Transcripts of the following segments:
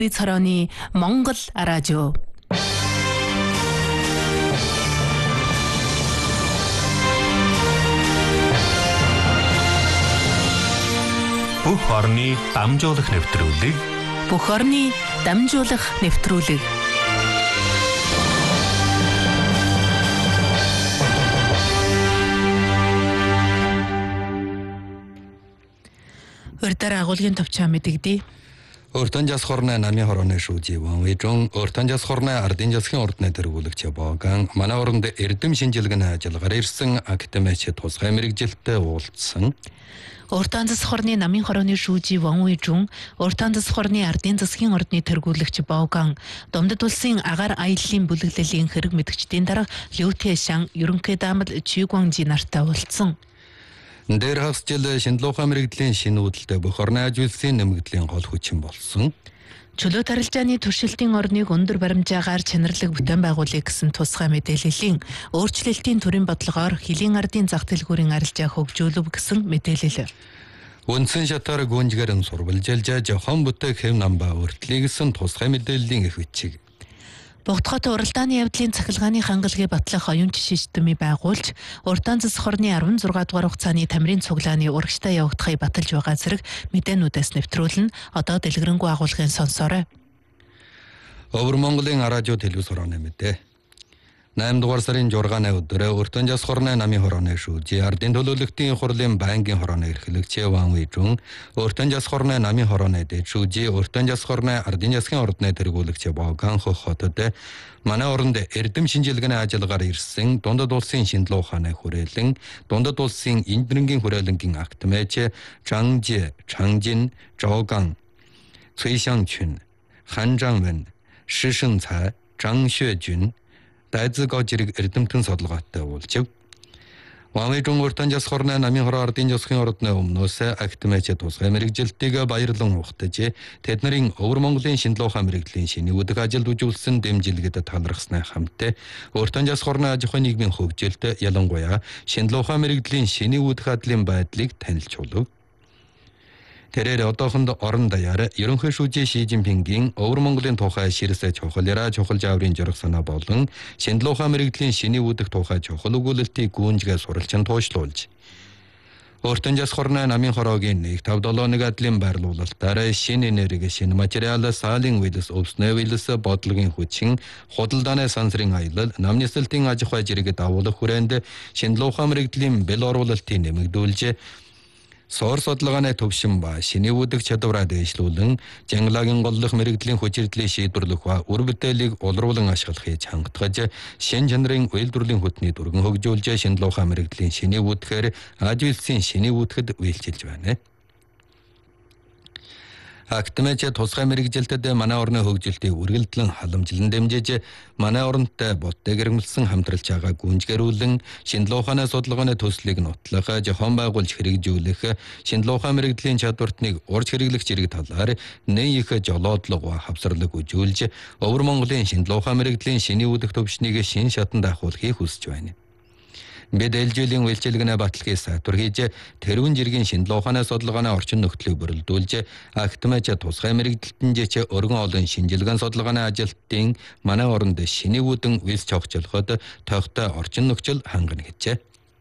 цорооны Монгол радио. Бүх орны дамжуулах нэвтрүүлэг. Бүх орны дамжуулах нэвтрүүлэг. Урьдаар агуулгын товчоо мэдэгдээ. Уртан жас хорны намын хорооны шүүжи ван вэжон уртан жас хорны ардын жасхийн ордны тэргүүлэгч боган манай оронд эрдэм шинжилгээний ажиллагаар ирсэн академич тусгай мэрэгжилтэд уулзсан. Уртан зас хорны намын хорооны шүүжи ван вэжон уртан зас хорны ардын засгийн ордны тэргүүлэгч боган Домдод улсын агаар аяллаа бүлэглэлийн хэрэг мэдгчдийн дарга Лю Тэшан ерөнхий даамал Чигуанжи нартай уулзсан. Дээр хасчил шинжлэх мэрэгжлийн шинэ үүдэлтэй бүх орны ажилтны нэмэгдлийн гол хүчин болсон. Чөлөө тарилжааны туршилтын орныг өндөр баримжаагаар чанарлаг бүтээн байгуулъя гэсэн тусгай мэдээллийн өөрчлөлтийн төрийн бодлогоор хилийн ардын зах дэлгүүрийн арилжаа хөгжүүлв гэсэн мэдээлэл. Үндсэн шатаар гүнжгэрэн сурвалжилж жохон бүтээх хэв намба өртлөе гэсэн тусгай мэдээллийн их бичиг. Богдохот уралдааны явдлын цахилгааны хангалгыг батлах оюун системийг байгуулж, уртан зас хорны 16 дугаар хугацааны тамирын цуглааны урагштай явагдахыг баталж байгаа зэрэг мэдээнүүдээс нэвтрүүлэн одоо дэлгэрэнгүй агуулгын сонсоорой. Өвөр Монголын радио телевиз хорооны мэдээ. 8 дугаар сарын 6-ны өдөр уртан жас хорны намын хорооны шүүжи ардын төлөөлөгчдийн хурлын байнгын хорооны эрхлэгч Ван Вэжун уртан жас хорны намын хорооны дэд шүүжи уртан жас хорны ардын жасгийн ордны тэргүүлэгч Боган хотод манай оронд эрдэм шинжилгээний ажиллагаар ирсэн Дундад улсын шинжилгээ ухааны хүрээлэн Дундад улсын инженерийн хүрээлэнгийн академич Чангжин, Зооган, Цэйшангчүн, Ханжангвэн, Шишэнцай, Зhangxuejun дайзгаа зэрэг эрдэмтэн судалгаатай уулзв. Ванвэжун уртан жас хорны намын хороо ардын жасгийн ордны өмнөөс академич тусгай мэрэгжилтийг баярлан ухтаж тэдний өвөр Монголын шинжилгээ ухаан мэрэгжлийн шинэ үдэг ажилд үзүүлсэн дэмжлэгэд талархсны хамт уртан жас хорны аж ахуйн нийгмийн хөгжилд ялангуяа шинжилгээ ухаан мэрэгжлийн шинэ үдэг хадлын байдлыг танилцуулв. Тэрээр одоохонд орон даяар ерөнхий шүүжи Ши Жинпингийн өвөр Монголын тухай ширсэ чухалраа чухал жаврын журах санаа болон шинжилгээ ухаан мэрэгжлийн шинэ үдэх тухай чухал өгүүлэлтийг гүнжгээ суралцсан туушлуулж уртан жас хорны намын хороогийн 1-5-7 адлын байрлуулалтаар шинэ энерги, шинэ материал, саалын үйлс, өвснөө үйлс, бодлогын хүчин, худалдааны сансрын аялал, намны эсэлтийн аж ахуй зэрэг давуулах хүрээнд шинжилгээ ухаан мэрэгжлийн бэл оруулалтыг нэмэгдүүлж соор судалгааны төвшин ба шинэ үдэг чадвараа дэвшлүүлэн жанглагийн голлох мэрэгжлийн хүчирдлийг шийдвэрлэх ба үр бүтээлийг улруулан ашиглахыг хангалтгаж шин чанарын үйлдвэрлэлийн хөтний дүргэн хөгжүүлж шинжилгээ ухаан мэрэгжлийн шинэ үдэхээр аж үйлсийн шинэ үдэхэд үйлчилж байна. Академич тусгай мэрэгжилтэд манай орны хөгжилтийг үргэлжлэн халамжлан дэмжиж манай оронтой бодтой гэрмэлсэн хамтралж байгаа гүнжгэрүүлэн шинжилгээ ухааны судалгааны төслийг нотлох, жохон байгуулж хэрэгжүүлэх, шинжилгээ ухаан мэрэгжлийн чадвартныг урьд хэрэглэх зэрэг талаар нэн их жолоодлого хавсарлаг үзүүлж өвөр Монголын шинжилгээ ухаан мэрэгжлийн шинэ үдэх төвшнийг шин шатанд ахуулахыг хүсэж байна. Бид ээлжилийн үйлчилгээний баталгааг сайтар хийж тэрүүн жиргийн шинжилгээ ухааны судалгааны орчин нөхцөлийг бүрэлдүүлж академич тусгай мэрэгжилтэнжээ өргөн олон шинжилгээний судалгааны ажилтнын манай оронд шинэ үдэн үйлс цогцлоход тогттой орчин нөхцөл хангана гэжээ.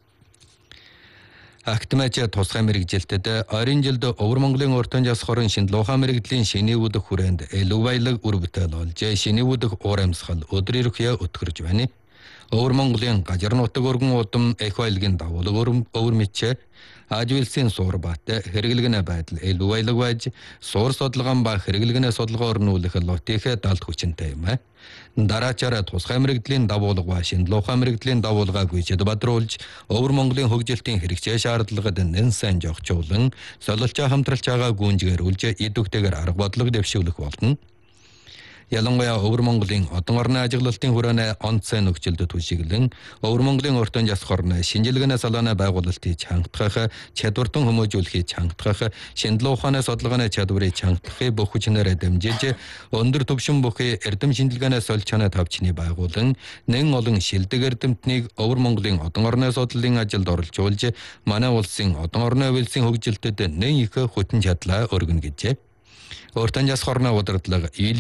Академич тусгай мэрэгжилтэд ойрын жилд өвөр Монголын уртан жас хорын шинжилгээ ухаан мэрэгжлийн шинэ үдэх хүрээнд илүү баялаг үр бүтээл болж шинэ үдэх уур амьсгал өдөр ирэх өтгөрж байна. Өвөр Монголын газар нутаг өргөн удам эх байлгийн давуулга өвөр мичээ аж үйлсийн суур бат хэрэглэгнэ байдал илүү баялаг байж суур судалгаан ба хэрэглэгнэ судалгаа өрнүүлэх лотихэ далд хүчинтэй юм. Дараачаар тусгай мэрэгжлийн давуулга ба шинжилгээ ухаан мэрэгжлийн давуулгааг үжид бадруулж өвөр Монголын хөгжилтийн хэрэгцээ шаардлагад нэн сайн жогчуулан солилцоо хамтралж байгаа гүнжгэрүүлж идэвхтэйгээр арга бодлого дэвшүүлэх болно. Ялангуяа өвөр Монголын одон орны ажиглалтын хүрээний онцгой нөхцөлд түшиглэн өвөр Монголын уртан жас хорны шинжилгээний салааны байгуулалтыг чангатгах, чадвартан хүмүүжүүлэхийг чангатгах, шинжилгээ ухааны судалгааны чадварыг чангатгахыг бүх хүчнээр дэмжиж өндөр түвшин бүхий эрдэм шинжилгээний солилцооны тавчныг байгуулан нэн олон шилдэг эрдэмтнийг өвөр Монголын одон орны судлалын ажилд оролцуулж манай улсын одон орны үйлсийн хөгжилтэд нэн их хүчин чадлаа өргөнө гэжээ. Уртан жас хорны удирдлага